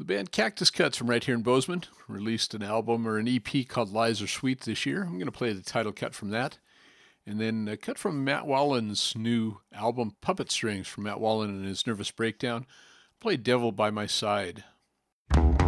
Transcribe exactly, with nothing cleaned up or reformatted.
The band Cactus Cuts from right here in Bozeman released an album or an E P called Lies Are Sweet this year. I'm going to play the title cut from that. And then a cut from Matt Wallen's new album, Puppet Strings, from Matt Wallen and his Nervous Breakdown. Play Devil by My Side.